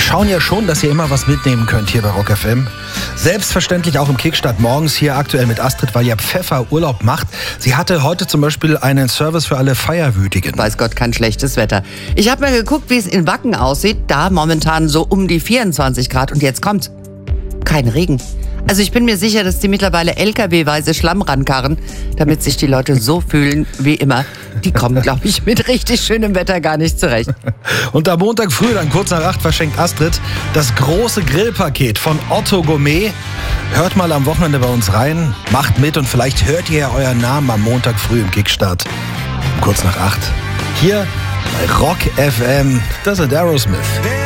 schauen ja schon, dass ihr immer was mitnehmen könnt hier bei Rock FM. Selbstverständlich auch im Kickstart morgens hier aktuell mit Astrid, weil ja Pfeffer Urlaub macht. Sie hatte heute zum Beispiel einen Service für alle Feierwütigen. Weiß Gott, kein schlechtes Wetter. Ich habe mal geguckt, wie es in Wacken aussieht. Da momentan so um die 24 Grad. Und jetzt kommt kein Regen. Also ich bin mir sicher, dass die mittlerweile LKW-weise Schlamm rankarren, damit sich die Leute so fühlen wie immer. Die kommen, glaube ich, mit richtig schönem Wetter gar nicht zurecht. Und am Montag früh, dann kurz nach 8, verschenkt Astrid das große Grillpaket von Otto Gourmet. Hört mal am Wochenende bei uns rein, macht mit und vielleicht hört ihr ja euren Namen am Montag früh im Kickstart. Kurz nach 8. Hier bei Rock FM. Das ist Aerosmith.